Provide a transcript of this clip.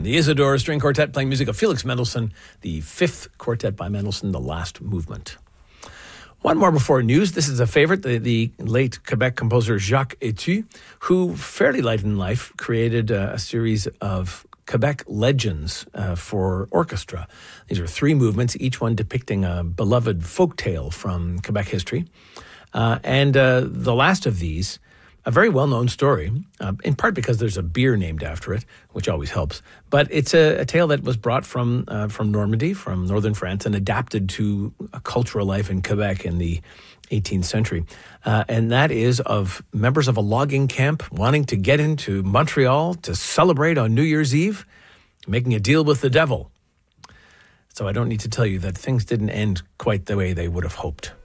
Mendelssohn, the Isidore String Quartet playing music of Felix Mendelssohn, the fifth quartet by Mendelssohn, the last movement. One more before news. This is a favorite, the late Quebec composer Jacques Etu, who fairly late in life created a series of Quebec legends for orchestra. These are three movements, each one depicting a beloved folk tale from Quebec history. And the last of these, a very well-known story, in part because there's a beer named after it, which always helps. But it's a tale that was brought from Normandy, from northern France, and adapted to a cultural life in Quebec in the 18th century. And that is of members of a logging camp wanting to get into Montreal to celebrate on New Year's Eve, making a deal with the devil. So I don't need to tell you that things didn't end quite the way they would have hoped.